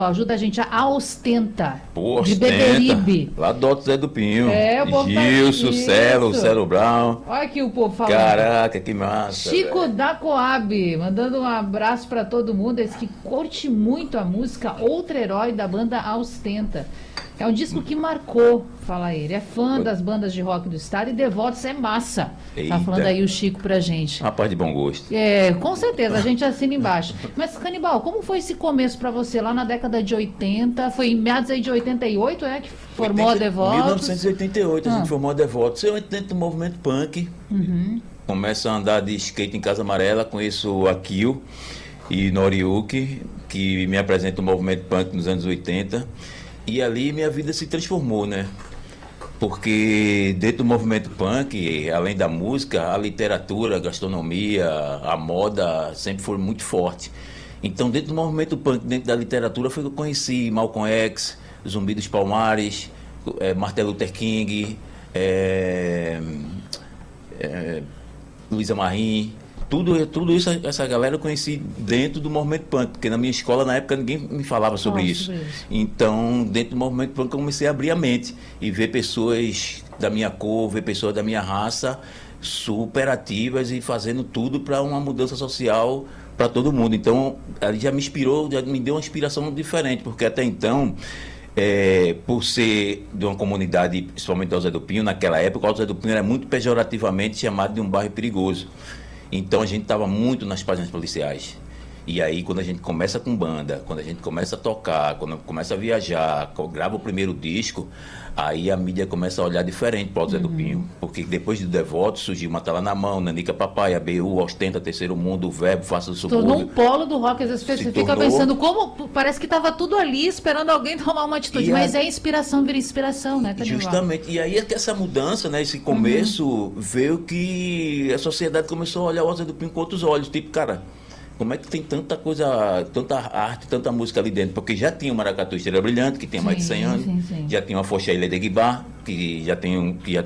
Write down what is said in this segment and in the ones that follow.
Ajuda a gente a Ostenta, Pô, de ostenta. Beberibe. Lá do Alto Zé do Pinho. É, o povo tá Gilson, Celo, isso. Celo Brown. Olha aqui o povo falando. Caraca, que massa. Chico velho. da Coab, mandando um abraço para todo mundo. Esse que curte muito a música Outro Herói da banda A Ostenta. É um disco que marcou, fala ele. É fã das bandas de rock do estado e Devotos é massa. Tá Eita. falando aí o Chico pra gente. Rapaz de bom gosto. É, com certeza, a gente assina embaixo. Mas, Canibal, como foi esse começo pra você lá na década de 80? Foi em meados aí de 88, que formou a Devotos? 1988 a Ah. gente formou a Devotos. Eu entro no movimento punk. Começo a andar de skate em Casa Amarela. Conheço o Akio e Noriuki, que me apresentam o movimento punk nos anos 80. E ali minha vida se transformou, né? Porque dentro do movimento punk, além da música, a literatura, a gastronomia, a moda sempre foi muito forte. Então, dentro do movimento punk, dentro da literatura, foi que eu conheci Malcolm X, Zumbi dos Palmares, Martin Luther King, Luísa Marim. Tudo isso, essa galera eu conheci dentro do movimento punk, porque na minha escola, na época, ninguém me falava sobre isso. Então, dentro do movimento punk, eu comecei a abrir a mente e ver pessoas da minha cor, ver pessoas da minha raça super ativas e fazendo tudo para uma mudança social para todo mundo. Então, ali já me inspirou, já me deu uma inspiração diferente, porque até então, por ser de uma comunidade, principalmente Alto Zé do Pinho, naquela época, Alto Zé do Pinho era muito pejorativamente chamado de um bairro perigoso. Então a gente estava muito nas páginas policiais. E aí quando a gente começa com banda, quando a gente começa a tocar, quando começa a viajar, grava o primeiro disco, aí a mídia começa a olhar diferente para o Alto Zé do Pinho. Porque depois do Devoto surgiu Mata Lá na Mão, Nanica Papai, ABU, Ostenta, Terceiro Mundo, o Verbo, Faça do Subúrbio. Tornou um polo do rock, às vezes você fica tornou. pensando como parece que estava tudo ali esperando alguém tomar uma atitude, E mas é inspiração, vira inspiração, né, Canibal? Justamente, e aí é que essa mudança, né, esse começo, veio que a sociedade começou a olhar o Alto Zé do Pinho com outros olhos, tipo, cara, como é que tem tanta coisa, tanta arte, tanta música ali dentro? Porque já tinha o Maracatu Estrela Brilhante, que tem mais de 100 anos, sim. já tinha a Focha Ilha de Guibá, que já tem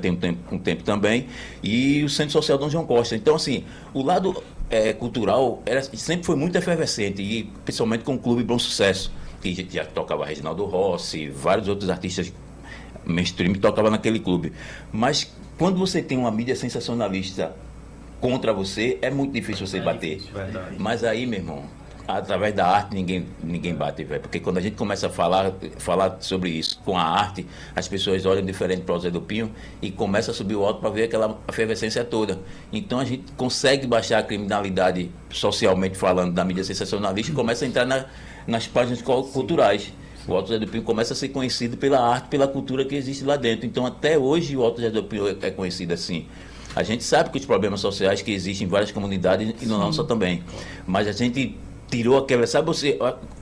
um tempo também, e o Centro Social Dom João Costa. Então, assim, o lado cultural sempre foi muito efervescente, e principalmente com o Clube Bom Sucesso, que já tocava Reginaldo Rossi, vários outros artistas mainstream tocavam naquele clube. Mas quando você tem uma mídia sensacionalista contra você, é muito difícil você bater. Verdade. Mas aí, meu irmão, através da arte ninguém bate, velho. Porque quando a gente começa a falar sobre isso com a arte, as pessoas olham diferente para o Zé do Pinho e começa a subir o alto para ver aquela efervescência toda. Então a gente consegue baixar a criminalidade socialmente falando da mídia sensacionalista e começa a entrar nas páginas culturais. O Alto Zé do Pinho começa a ser conhecido pela arte, pela cultura que existe lá dentro. Então até hoje o Alto Zé do Pinho é conhecido assim. A gente sabe que os problemas sociais que existem em várias comunidades e na nossa também. Mas a gente tirou aquela... Sabe você...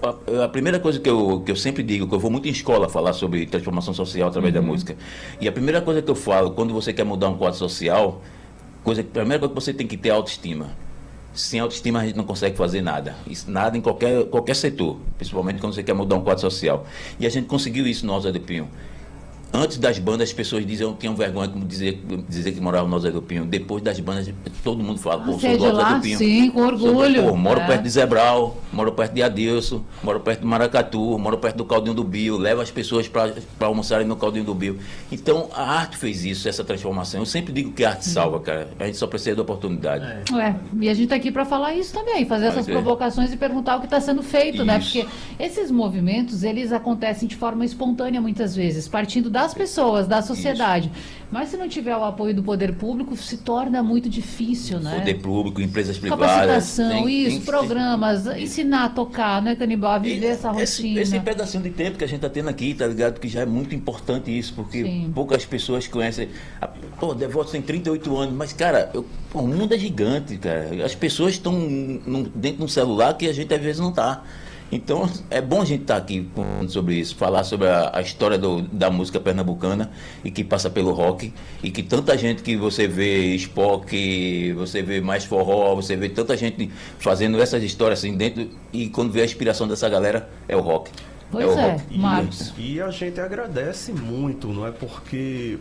A primeira coisa que eu sempre digo, que eu vou muito em escola falar sobre transformação social através da música. E a primeira coisa que eu falo, quando você quer mudar um quadro social, a primeira coisa que você tem que ter é autoestima. Sem autoestima a gente não consegue fazer nada. Isso, nada em qualquer setor. Principalmente quando você quer mudar um quadro social. E a gente conseguiu isso no Alto Zé do Pinho. Antes das bandas, as pessoas tinham vergonha de dizer que moravam no Zé do Pinho. Depois das bandas, todo mundo fala, pô, Você sou é do de Alto Zé lá? do Pinho. Sim, com orgulho. Pô, moro perto de Zebral, moro perto de Adilson, moro perto do Maracatu, moro perto do Caldinho do Bio, levo as pessoas para almoçarem no Caldinho do Bio. Então, a arte fez isso, essa transformação. Eu sempre digo que a arte salva, cara. A gente só precisa da oportunidade. E a gente está aqui para falar isso também, fazer essas provocações e perguntar o que está sendo feito, né? Porque esses movimentos, eles acontecem de forma espontânea muitas vezes, partindo das pessoas, da sociedade. Mas se não tiver o apoio do poder público, se torna muito difícil, né? Poder público, empresas privadas. Capacitação, programas, ensinar a tocar, né, Canibal, a viver essa rotina. Esse pedacinho de tempo que a gente está tendo aqui, tá ligado? Que já é muito importante isso, porque poucas pessoas conhecem. Pô, Devotos tem 38 anos, mas, cara, o mundo é gigante, cara. As pessoas estão dentro de um celular que a gente às vezes não está. Então, é bom a gente estar aqui falando sobre isso, falar sobre a história da música pernambucana e que passa pelo rock, e que tanta gente que você vê Spock, você vê mais forró, você vê tanta gente fazendo essas histórias assim dentro, e quando vê a inspiração dessa galera, é o rock. Pois Marcos. E a gente agradece muito, não é? Porque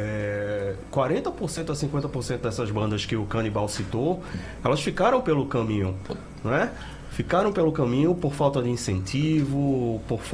40% a 50% dessas bandas que o Canibal citou, elas ficaram pelo caminho, não é? Ficaram pelo caminho por falta de incentivo, por